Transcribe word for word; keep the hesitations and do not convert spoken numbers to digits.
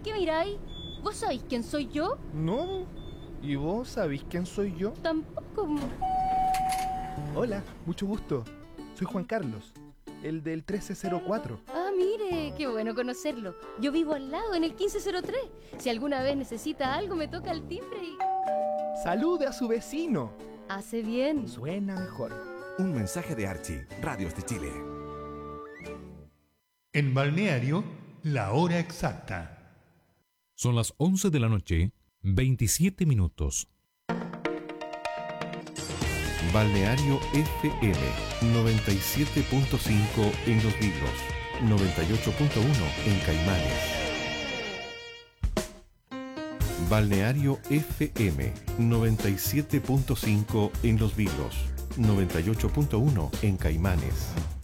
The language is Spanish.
¿Qué miráis? ¿Vos sabéis quién soy yo? No. ¿Y vos sabéis quién soy yo? Tampoco. Hola, mucho gusto. Soy Juan Carlos, el del trece cero cuatro. Ah, mire, qué bueno conocerlo. Yo vivo al lado, en el quince cero tres. Si alguna vez necesita algo, me toca el timbre y... ¡Salude a su vecino! Hace bien. Suena mejor. Un mensaje de Archie, Radios de Chile. En Balneario, la hora exacta. Son las once de la noche, veintisiete minutos. Balneario F M noventa y siete punto cinco en Los Vilos, noventa y ocho punto uno en Caimanes. Balneario F M noventa y siete punto cinco en Los Vilos, noventa y ocho punto uno en Caimanes.